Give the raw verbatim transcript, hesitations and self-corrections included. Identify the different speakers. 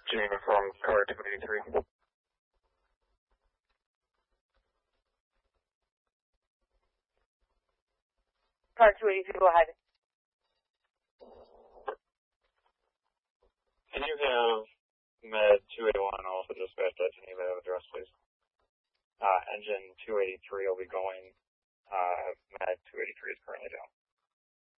Speaker 1: Geneva from car two eighty-three.
Speaker 2: Car two eighty-three, go ahead.
Speaker 1: Can you have Med two eighty-one also dispatched at Geneva address, please? Uh, engine two eighty-three will be going. Uh, Med two eighty-three is currently down.